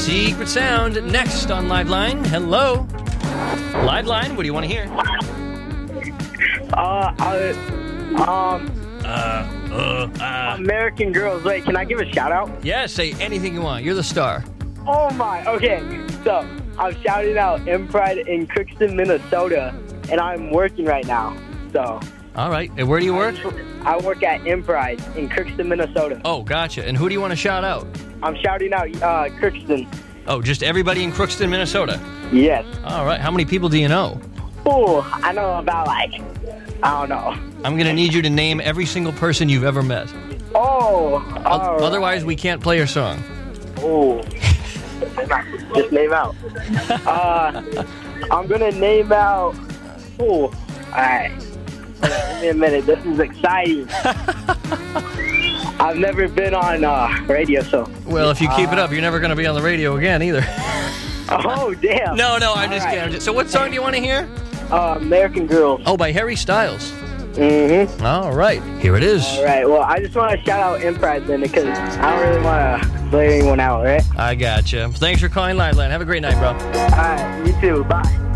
Secret Sound next on Live Line. Hello. Live Line, what do you want to hear? American Girls. Wait, can I give a shout out? Yeah, say anything you want. You're the star. Oh my, okay. So, I'm shouting out M-Pride in Crookston, Minnesota, and I'm working right now. So. All right. And where do you work? I work at M-Pride in Crookston, Minnesota. Oh, gotcha. And who do you want to shout out? I'm shouting out Crookston. Oh, just everybody in Crookston, Minnesota? Yes. All right. How many people do you know? Oh, I know about I don't know. I'm going to need you to name every single person you've ever met. Oh. Otherwise, we can't play your song. Oh. Just name out. I'm going to name out. Oh. All right. Give me a minute. This is exciting. I've never been on radio, so. Well, if you keep it up, you're never going to be on the radio again either. Oh, damn. No, I'm just kidding. So what song do you want to hear? American Girls. Oh, by Harry Styles. Mm-hmm. All right. Here it is. All right. Well, I just want to shout out M-Pride then because I don't really want to blame anyone out, right? I gotcha. Thanks for calling Live Line. Have a great night, bro. All right. You too. Bye.